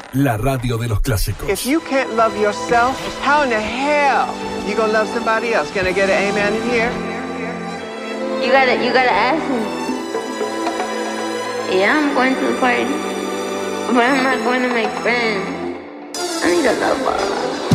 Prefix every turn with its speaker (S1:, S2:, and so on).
S1: la radio de los clásicos.
S2: If you can't love yourself, how in the hell you gonna love somebody else? Can I get an amen in here?
S3: You gotta ask me. Yeah, I'm going to the party, but I'm not going to make friends. I need a lover.